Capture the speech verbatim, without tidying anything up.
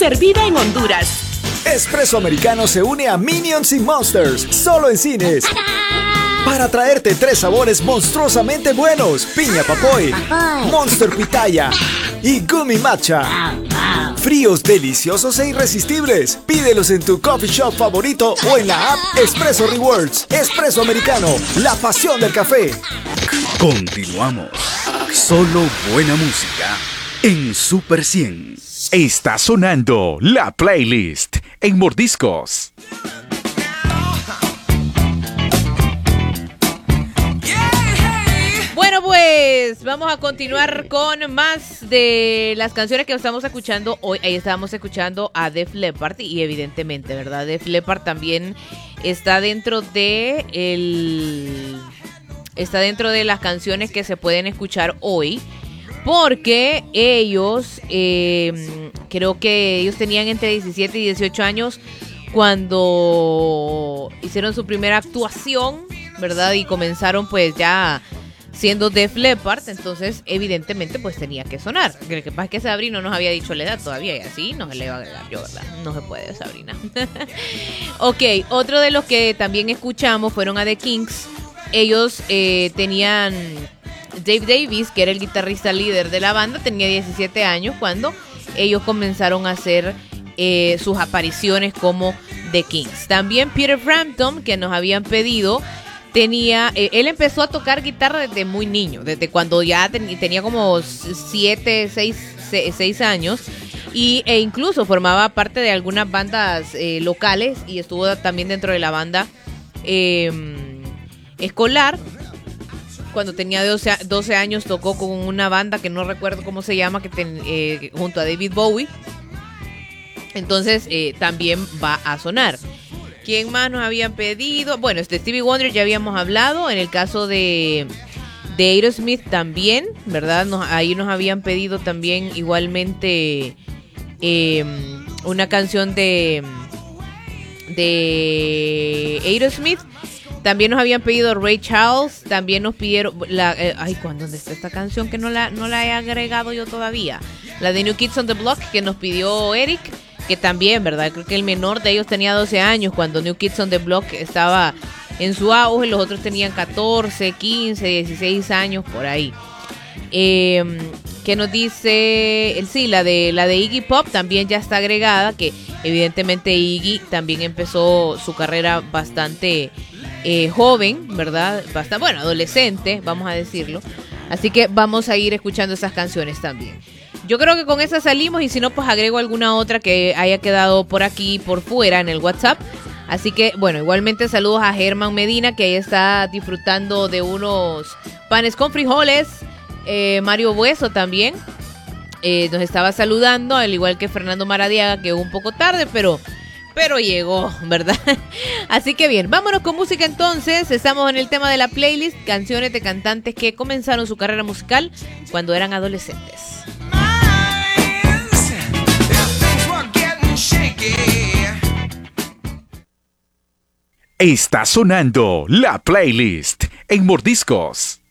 servida en Honduras. Espresso Americano se une a Minions y Monsters, solo en cines. Para traerte tres sabores monstruosamente buenos: piña papoy, Monster pitaya y gummy matcha. Fríos, deliciosos e irresistibles. Pídelos en tu coffee shop favorito o en la app Espresso Rewards. Espresso Americano, la pasión del café. Continuamos. Solo buena música en Super cien. Está sonando la playlist en Mordiscos. Bueno, pues vamos a continuar con más de las canciones que estamos escuchando hoy. Ahí estábamos escuchando a Def Leppard y evidentemente, ¿verdad? Def Leppard también está dentro de el está dentro de las canciones que se pueden escuchar hoy, porque ellos eh, creo que ellos tenían entre diecisiete y dieciocho años cuando hicieron su primera actuación, ¿verdad? Y comenzaron pues ya siendo Def Leppard, entonces evidentemente pues tenía que sonar. Lo que pasa es que Sabrina no nos había dicho la edad todavía y así no se le iba a agregar yo, ¿verdad? No se puede, Sabrina. Ok, otro de los que también escuchamos fueron a The Kinks. Ellos eh, tenían... Dave Davis, que era el guitarrista líder de la banda, tenía diecisiete años cuando ellos comenzaron a hacer eh, sus apariciones como The Kinks. También Peter Frampton, que nos habían pedido, tenía, eh, él empezó a tocar guitarra desde muy niño, desde cuando ya ten, tenía como siete, seis años, y, e incluso formaba parte de algunas bandas eh, locales y estuvo también dentro de la banda eh, escolar. Cuando tenía doce, doce años tocó con una banda que no recuerdo cómo se llama, que ten, eh, junto a David Bowie. Entonces eh, también va a sonar. ¿Quién más nos habían pedido? Bueno, este Stevie Wonder ya habíamos hablado. En el caso de, de Aerosmith también, ¿verdad? Nos, ahí nos habían pedido también igualmente eh, una canción de, de Aerosmith. También nos habían pedido Ray Charles, también nos pidieron la eh, ay, ¿cuándo dónde está esta canción que no la no la he agregado yo todavía? La de New Kids on the Block que nos pidió Eric, que también, ¿verdad? Creo que el menor de ellos tenía doce años cuando New Kids on the Block estaba en su auge, los otros tenían catorce, quince, dieciséis años por ahí. Eh, que nos dice, el sí, la de la de Iggy Pop también ya está agregada, que evidentemente Iggy también empezó su carrera bastante Eh, joven, ¿verdad? Bastante, bueno, adolescente, vamos a decirlo. Así que vamos a ir escuchando esas canciones también. Yo creo que con esas salimos y si no, pues agrego alguna otra que haya quedado por aquí, por fuera, en el WhatsApp. Así que, bueno, igualmente saludos a Germán Medina, que ahí está disfrutando de unos panes con frijoles. Eh, Mario Bueso también eh, nos estaba saludando, al igual que Fernando Maradiaga, que un poco tarde, pero... Pero llegó, ¿verdad? Así que bien, vámonos con música entonces. Estamos en el tema de la playlist, canciones de cantantes que comenzaron su carrera musical cuando eran adolescentes. Está sonando la playlist en Mordiscos.